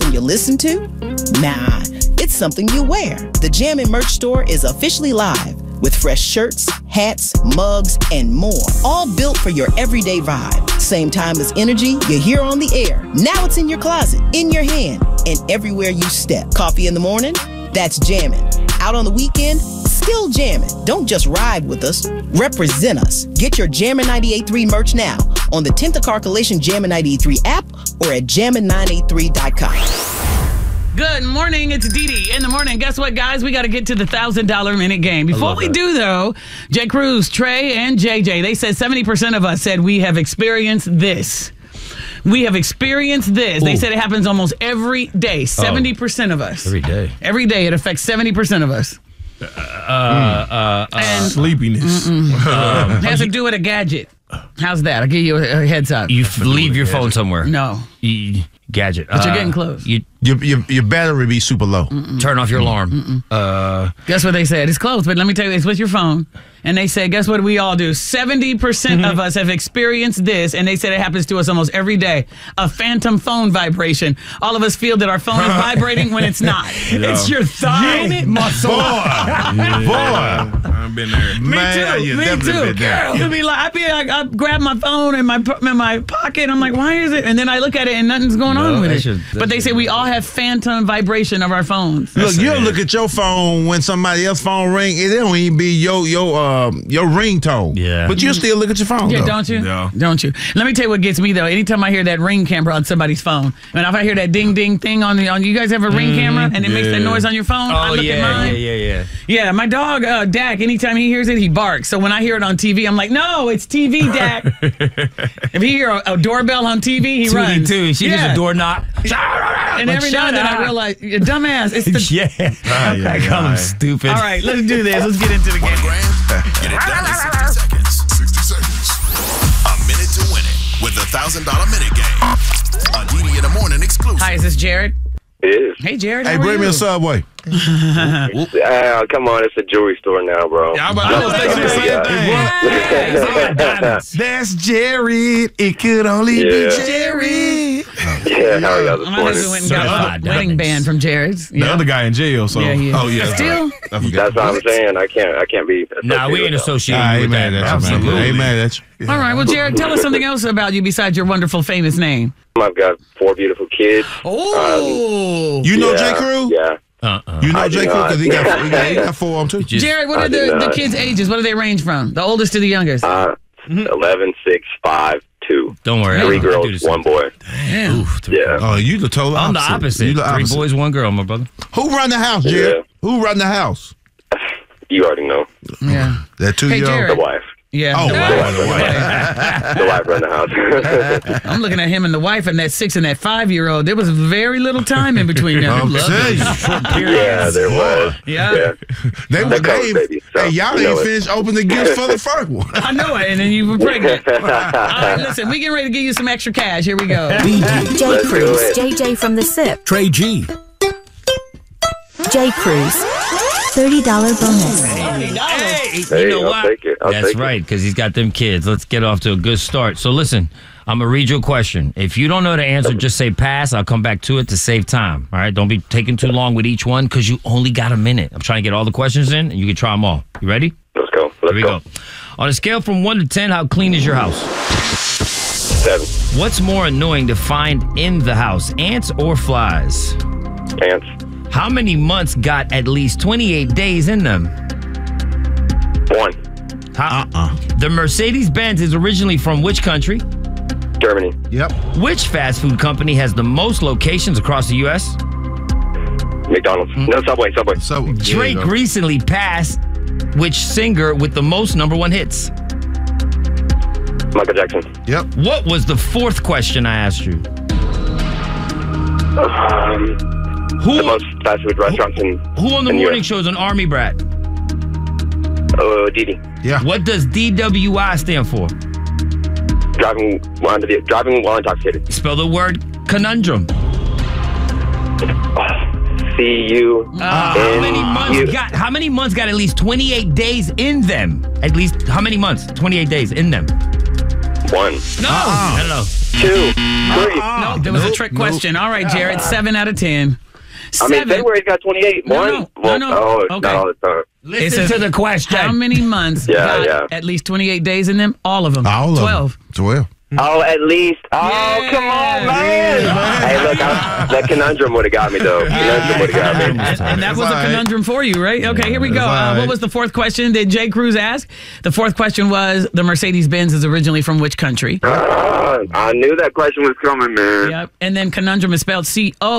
something you listen to? Nah, it's something you wear. The Jammin' merch store is officially live with fresh shirts, hats, mugs, and more. All built for your everyday vibe. Same time as energy you hear on the air. Now it's in your closet, in your hand, and everywhere you step. Coffee in the morning? That's Jammin'. Out on the weekend? Still jammin'. Don't just ride with us. Represent us. Get your Jammin' 98.3 merch now on the 10th Calculation Jammin' 98.3 app or at jammin983.com. Good morning. It's Dee in the morning. Guess what, guys? We got to get to the $1,000 minute game. Before we do, though, Jay Cruz, Trey, and JJ, they said 70% of us said we have experienced this. We have experienced this. Ooh. They said it happens almost every day. 70% of us. Every day. Every day. It affects 70% of us. And sleepiness. It has to do with a gadget. How's that? I'll give you a heads up. You leave your phone somewhere. No. Gadget. But you're getting close. Your battery be super low. Turn off your alarm. Guess what they said? It's close, but let me tell you, it's with your phone. And they said, guess what we all do? 70% of us have experienced this, and they said it happens to us almost every day. A phantom phone vibration. All of us feel that our phone is vibrating when it's not. Yeah. It's your thigh muscle. Boy. I've been there. Me too. Girl, you'll be like, I grab my phone in my pocket. I'm like, why is it? And then I look at it and nothing's going on with it. But they say we all have phantom vibration of our phones. Look, you'll look at your phone when somebody else's phone ring. It don't even be your ringtone. Yeah. But you still look at your phone. Yeah, though. don't you? Yeah. Don't you? Let me tell you what gets me though. Anytime I hear that ring camera on somebody's phone, and if I hear that ding ding thing on you guys have a ring camera and it makes that noise on your phone. I look at mine. Yeah. Yeah, my dog Dak. Anytime he hears it, he barks. So when I hear it on TV, I'm like, no, it's TV, Dak. If he hear a doorbell on TV, he runs. Too. She hears a door knock. And every now and then I realize, you dumbass, it's the... I call him stupid. All right, let's do this. Let's get into the game. Get it done in 60 seconds. 60 seconds. A minute to win it with the $1,000 minute game. A Dee in the morning exclusive. Hi, is this Jared? It is. Hey, Jared. Hey, bring me a Subway. Come on, it's a jewelry store now, bro. I was thinking the same thing. That's Jared. It could only be Jared. Yeah, how are y'all this My morning? husband went and got a wedding band from Jared's. The other guy in jail, so. Yeah, he is. Oh, yeah. Still? That's what I'm saying. I can't be. Nah, we ain't associated I with ain't that. mad at you, man. Absolutely. I ain't mad at you. All right, well, Jared, tell us something else about you besides your wonderful, famous name. I've got 4 beautiful kids. Oh. You know J. Crew? Yeah. You know I J. do Crew? not. Because he got 4 of them, too. Jared, what are the kids' ages? What do they range from? The oldest to the youngest? 11, 6, 5, 2. Don't worry. 3 girls, 1 boy. Damn. Yeah. Oh, you the total opposite. I'm the opposite. You the 3 opposite. boys, 1 girl, my brother. Who run the house, Jared? Yeah. Who run the house? You already know. Yeah. That 2-year-old? Hey, Jared. The wife. Yeah. Oh, the wow. wife. The wife run the house. I'm looking at him and the wife and that 6 and that 5-year-old. There was very little time in between them. I'm telling you. Yeah, there was. Yeah. They comes, baby, so hey, y'all you know ain't it. finished opening the gifts for the first one. I know it, and then you were pregnant. All right, listen, we getting ready to give you some extra cash. Here we go. Jay Let's Cruz, do it. JJ from the SIP. Trey G. Jay Cruz, $30 bonus. Hey, Hey, you know I'll what? take it. I'll That's take it. right, because he's got them kids. Let's get off to a good start. So listen, I'm going to read you a question. If you don't know the answer, just say pass. I'll come back to it to save time. All right? Don't be taking too long with each one because you only got a minute. I'm trying to get all the questions in, and you can try them all. You ready? Let's go. Here we go. On a scale from 1 to 10, how clean is your house? 7. What's more annoying to find in the house, ants or flies? Ants. How many months got at least 28 days in them? 1. The Mercedes-Benz is originally from which country? Germany. Yep. Which fast food company has the most locations across the U.S.? McDonald's. No, Subway. So, Drake recently passed which singer with the most #1 hits? Michael Jackson. Yep. What was the 4th question I asked you? The most fast food restaurants in Who on the in morning US. show is an Army brat? Didi. Yeah. What does DWI stand for? Driving while intoxicated. Spell the word conundrum. CU. How many months got at least 28 days in them? At least how many months? 28 days in them. 1. No. 2. No, there was a trick question. All right, Jared, 7 out of 10. I mean, February's got 28. No. Oh, Okay. no, it's not. Listen to the question. How many months got at least 28 days in them? All of them. All of 12. them. 12. Oh, at least. Oh, Yeah. come on, man. Hey, look, that conundrum would have got me, though. Conundrum would have got me. And that was a conundrum for you, right? Okay, here we go. What was the fourth question that Jay Cruz asked? The fourth question was, the Mercedes-Benz is originally from which country? I knew that question was coming, man. Yep. And then conundrum is spelled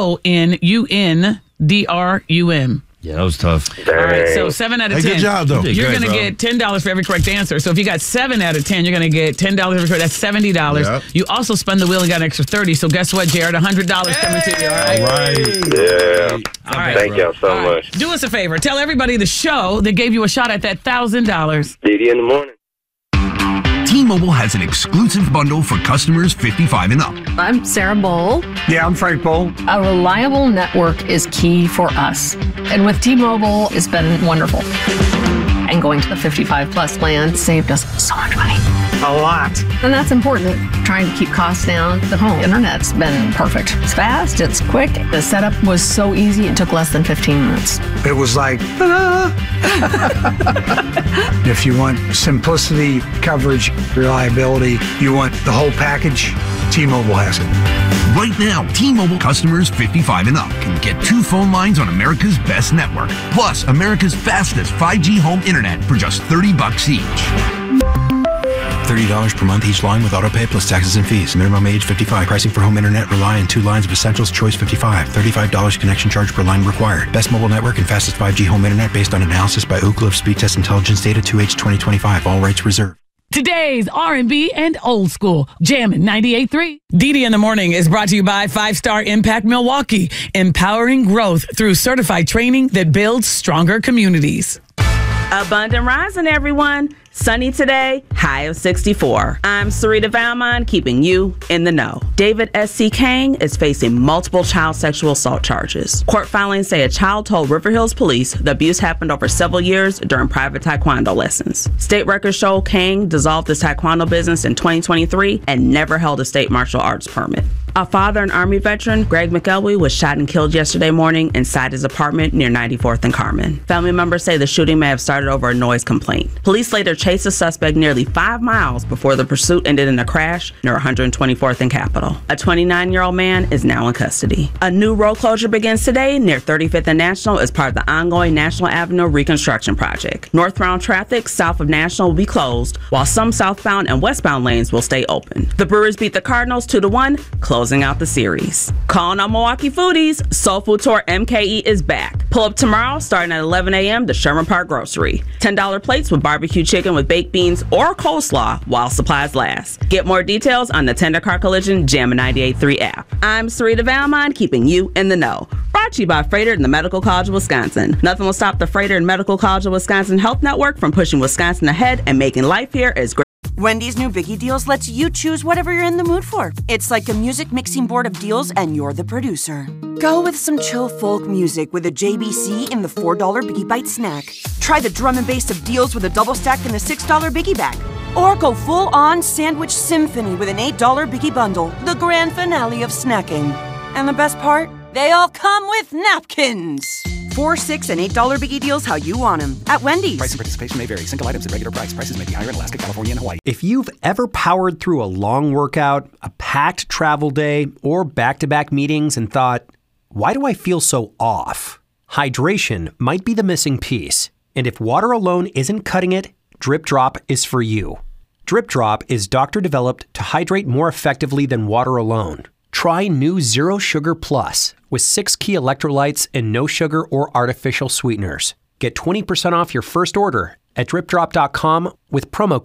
CONUNDRUM. Yeah, that was tough. All right, so 7 out of 10. Hey, good job, though. You're going to get $10 for every correct answer. So if you got 7 out of 10, you're going to get $10 for every correct. That's $70. Yep. You also spun the wheel and got an extra $30. So guess what, Jared? $100 coming to you. All right. Yeah. All right. Thank y'all so much. Do us a favor. Tell everybody the show that gave you a shot at that $1,000. DD in the morning. T-Mobile has an exclusive bundle for customers 55 and up. I'm Sarah Bowl. Yeah, I'm Frank Bowl. A reliable network is key for us. And with T-Mobile, it's been wonderful. And going to the 55 plus plan saved us so much money. A lot. And that's important. Trying to keep costs down. The home internet's been perfect. It's fast, it's quick. The setup was so easy, it took less than 15 minutes. It was like, ta-da! If you want simplicity, coverage, reliability, you want the whole package, T-Mobile has it. Right now, T-Mobile customers 55 and up can get 2 phone lines on America's best network, plus America's fastest 5G home internet for just $30 each. $30 per month each line with autopay plus taxes and fees. Minimum age 55. Pricing for home internet rely on 2 lines of essentials. Choice 55. $35 connection charge per line required. Best mobile network and fastest 5G home internet based on analysis by Ookla of Speed Test Intelligence Data 2H 2025. All rights reserved. Today's R&B and old school. Jammin' 98.3. DD in the Morning is brought to you by 5-Star Impact Milwaukee. Empowering growth through certified training that builds stronger communities. Abundant rising, everyone. Sunny today, high of 64. I'm Sarita Valmont, keeping you in the know. David S.C. Kang is facing multiple child sexual assault charges. Court filings say a child told River Hills police the abuse happened over several years during private taekwondo lessons. State records show Kang dissolved his taekwondo business in 2023 and never held a state martial arts permit. A father and Army veteran, Greg McElwee, was shot and killed yesterday morning inside his apartment near 94th and Carmen. Family members say the shooting may have started over a noise complaint. Police later chased the suspect nearly 5 miles before the pursuit ended in a crash near 124th and Capitol. A 29-year-old man is now in custody. A new road closure begins today near 35th and National as part of the ongoing National Avenue reconstruction project. Northbound traffic south of National will be closed, while some southbound and westbound lanes will stay open. The Brewers beat the Cardinals 2-1, closing out the series. Calling on Milwaukee foodies, Soul Food Tour MKE is back. Pull up tomorrow starting at 11 a.m. to Sherman Park Grocery. $10 plates with barbecue chicken with baked beans or coleslaw while supplies last. Get more details on the Tender Car Collision Jammin' 98.3 app. I'm Sarita Valmont, keeping you in the know. Brought to you by Freighter and the Medical College of Wisconsin. Nothing will stop the Freighter and Medical College of Wisconsin Health Network from pushing Wisconsin ahead and making life here as great. Wendy's new Biggie Deals lets you choose whatever you're in the mood for. It's like a music mixing board of deals, and you're the producer. Go with some chill folk music with a JBC in the $4 Biggie Bite snack. Try the drum and bass of deals with a double stack in the $6 Biggie Bag. Or go full-on sandwich symphony with an $8 Biggie Bundle, the grand finale of snacking. And the best part? They all come with napkins. $4, $6, and $8 Biggie Deals how you want them at Wendy's. Price and participation may vary. Single items at regular price. Prices may be higher in Alaska, California, and Hawaii. If you've ever powered through a long workout, a packed travel day, or back-to-back meetings and thought, why do I feel so off? Hydration might be the missing piece. And if water alone isn't cutting it, Drip Drop is for you. Drip Drop is doctor-developed to hydrate more effectively than water alone. Try new Zero Sugar Plus with 6 key electrolytes and no sugar or artificial sweeteners. Get 20% off your first order at dripdrop.com with promo